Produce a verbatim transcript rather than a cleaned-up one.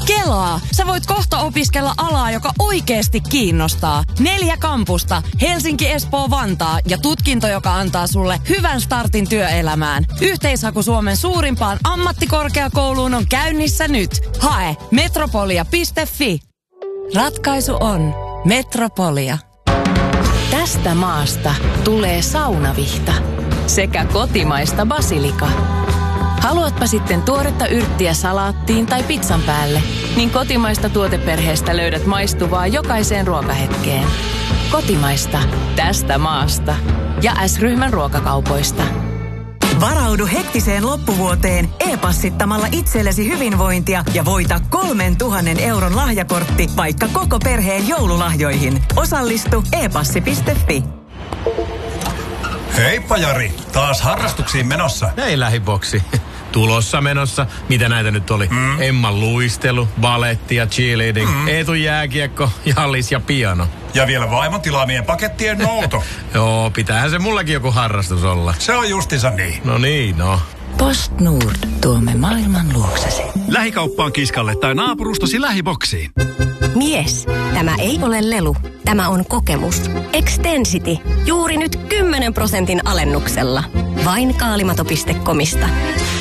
Kelaa, sä voit kohta opiskella alaa, joka oikeasti kiinnostaa. Neljä kampusta, Helsinki, Espoo, Vantaa ja tutkinto, joka antaa sulle hyvän startin työelämään. Yhteishaku Suomen suurimpaan ammattikorkeakouluun on käynnissä nyt. Hae metropolia piste fi. Ratkaisu on Metropolia. Tästä maasta tulee saunavihta sekä kotimaista basilika. Haluatpa sitten tuoretta yrttiä salaattiin tai pizzan päälle, niin kotimaista tuoteperheestä löydät maistuvaa jokaiseen ruokahetkeen. Kotimaista tästä maasta ja S-ryhmän ruokakaupoista. Varaudu hektiseen loppuvuoteen e-passittamalla itsellesi hyvinvointia ja voita kolmen tuhannen euron lahjakortti vaikka koko perheen joululahjoihin. Osallistu e passi piste fi. Heippa Jari, taas harrastuksiin menossa. Ei lähiboksi. Tulossa menossa. Mitä näitä nyt oli? Mm. Emman luistelu, baletti ja cheerleading, mm. Eetu jääkiekko, jallis ja piano. Ja vielä vaimon tilaamien pakettien nouto. Joo, pitäähän se mullakin joku harrastus olla. Se on justiinsa niin. No niin, no. Postnord tuomme maailman luoksesi. Lähikauppaan kiskalle tai naapurustosi lähiboksiin. Mies, tämä ei ole lelu. Tämä on kokemus. Extensity. Juuri nyt kymmenen prosentin alennuksella. Vain kaalimato piste comista.